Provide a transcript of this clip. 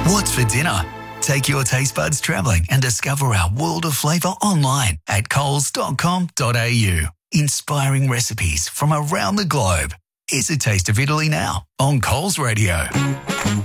What's for dinner? Take your taste buds travelling and discover our world of flavour online at coles.com.au. Inspiring recipes from around the globe. It's a taste of Italy now on Coles Radio.